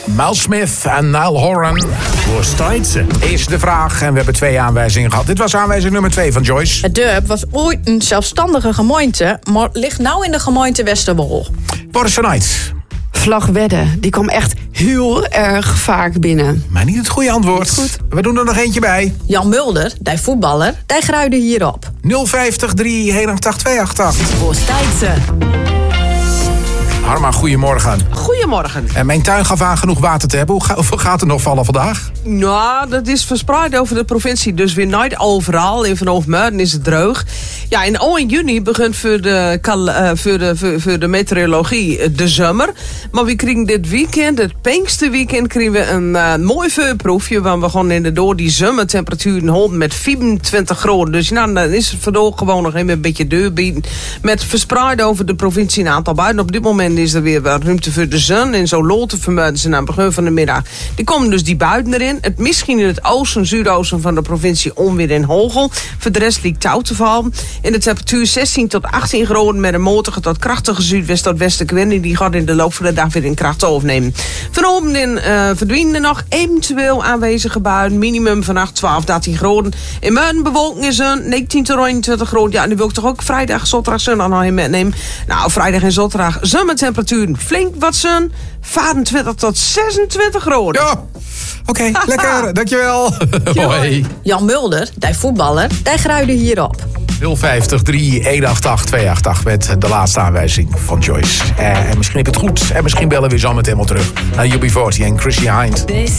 Miles Smith en Niall Horan. Waar staat ze? Is de vraag. En we hebben 2 aanwijzingen gehad. Dit was aanwijzing nummer 2 van Joyce. Het dorp was ooit een zelfstandige gemeente, maar ligt nou in de gemeente Westerwolde. Boris van Eyck. Vlagwedde, die kwam echt heel erg vaak binnen. Maar niet het goede antwoord. Goed. We doen er nog eentje bij. Jan Mulder, die voetballer, die gruide hierop. 050 388 288. Waar staat ze? Harma, goedemorgen. Goedemorgen. En mijn tuin gaf aan genoeg water te hebben. Hoeveel gaat er nog vallen vandaag? Nou, dat is verspreid over de provincie. Dus weer niet overal. In Van Muiden is het droog. Ja, in 1 juni begint voor de meteorologie de zomer. Maar we krijgen dit weekend, het Pinksterweekend, krijgen we een mooi voorproefje. Waar we gewoon inderdaad die zomertemperaturen houden met 24 graden. Dus nou, dan is het vandaag gewoon nog even een beetje deurbieden. Met verspreid over de provincie een aantal buiten. Op dit moment is er weer wat ruimte voor de zon. En zo loten vermuiden ze aan het begin van de middag. Die komen dus die buiten erin. Het misschien in het oosten, zuidoosten van de provincie onweer in Hogel. Voor de rest liegt touw te vallen. In de temperatuur 16 tot 18 graden met een matige tot krachtige zuidwest tot westenwind. Die gaat in de loop van de dag weer in kracht overnemen. Vanochtend verdwijnen er nog eventueel aanwezige buien. Minimum vannacht 12, 13 graden. In Muiden bewolking is een 19 tot 21 graden. Ja, en nu wil ik toch ook vrijdag, zondag, zondag nog in metnemen. Nou, vrijdag en zondag zomertemperaturen flink wat zon. 24 tot 26 graden. Ja, oké, lekker. Dankjewel. Hoi. Jan Mulder, die voetballer, die gruide hierop. 050 388 288 met de laatste aanwijzing van Joyce. En misschien heb je het goed. En misschien bellen we zo meteen wel terug naar UB40 en Chrissy Hind.